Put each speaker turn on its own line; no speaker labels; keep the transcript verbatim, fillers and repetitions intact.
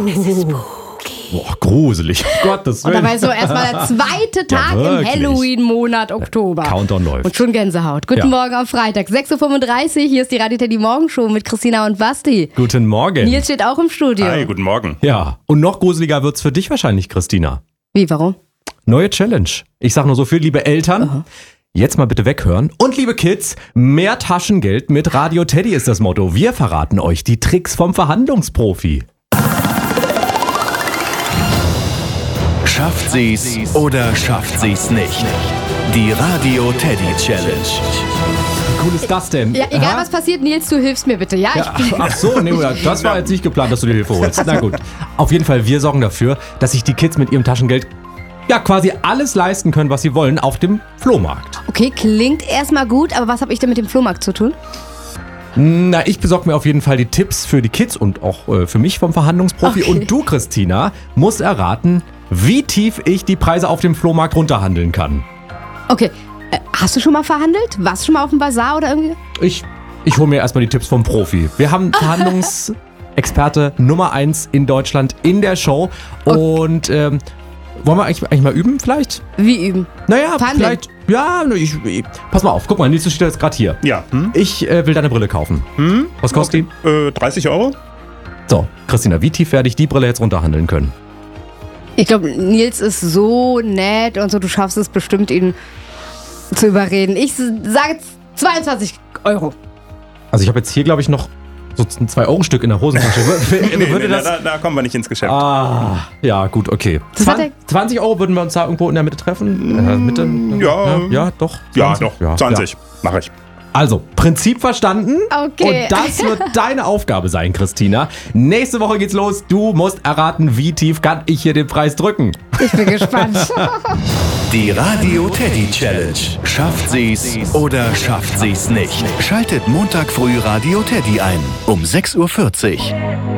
Boah, gruselig. Um Gottes Willen.
Und dabei ist so erstmal der zweite Tag
Ja,
im Halloween-Monat Oktober.
Countdown läuft.
Und schon Gänsehaut. Guten
Ja.
Morgen am Freitag, sechs Uhr fünfunddreißig. Hier ist die Radio Teddy Morgenshow mit Christina und Basti.
Guten Morgen.
Nils steht auch im Studio.
Hi, guten Morgen.
Ja, und noch gruseliger wird's für dich wahrscheinlich, Christina.
Wie, warum?
Neue Challenge. Ich sag nur so viel, liebe Eltern. Jetzt mal bitte weghören. Und liebe Kids, mehr Taschengeld mit Radio Teddy ist das Motto. Wir verraten euch die Tricks vom Verhandlungsprofi.
Schafft sie's oder schafft sie's nicht? Die Radio Teddy Challenge.
Wie cool ist das denn?
Ja, egal
Aha.
was passiert, Nils, du hilfst mir bitte. Ja,
Ja,
ich bin...
ach so, nee, das war jetzt nicht geplant, dass du dir Hilfe holst. Na gut. Auf jeden Fall, wir sorgen dafür, dass sich die Kids mit ihrem Taschengeld ja quasi alles leisten können, was sie wollen, auf dem Flohmarkt.
Okay, klingt erstmal gut, aber was habe ich denn mit dem Flohmarkt zu tun?
Na, ich besorge mir auf jeden Fall die Tipps für die Kids und auch äh, für mich vom Verhandlungsprofi.
Okay.
Und du, Christina, musst erraten, wie tief ich die Preise auf dem Flohmarkt runterhandeln kann.
Okay, äh, hast du schon mal verhandelt? Warst du schon mal auf dem Bazar oder irgendwie?
Ich, ich hole mir erstmal die Tipps vom Profi. Wir haben Verhandlungsexperte Nummer eins in Deutschland in der Show. Und ähm, wollen wir eigentlich, eigentlich mal üben vielleicht?
Wie üben?
Naja,
Verhandeln.
vielleicht. Ja, ich, ich, pass mal auf. Guck mal, Nils, du steht jetzt gerade hier.
Ja, hm?
Ich äh, will deine Brille kaufen.
Hm?
Was kostet die?
Äh, dreißig Euro?
So, Christina, wie tief werde ich die Brille jetzt runterhandeln können?
Ich glaube, Nils ist so nett und so, du schaffst es bestimmt, ihn zu überreden. Ich sage jetzt zweiundzwanzig Euro.
Also ich habe jetzt hier, glaube ich, noch so ein zwei Euro Stück in der Hosentasche.
Nee, nee,
Würde
nee,
das...
da, da kommen wir nicht ins Geschäft.
Ah, ja, gut, okay.
Das war
Zwan-
der-
zwanzig Euro würden wir uns da irgendwo in der Mitte treffen? Äh, Mitte?
ja.
Ja, doch.
ja,
zwanzig?
doch, zwanzig. Mache ich.
Also, Prinzip verstanden.
Okay.
Und das wird deine Aufgabe sein, Christina. Nächste Woche geht's los. Du musst erraten, wie tief kann ich hier den Preis drücken.
Ich bin gespannt.
Die Radio Teddy Challenge. Schafft sie's oder schafft sie's nicht? Schaltet Montag früh Radio Teddy ein um sechs Uhr vierzig.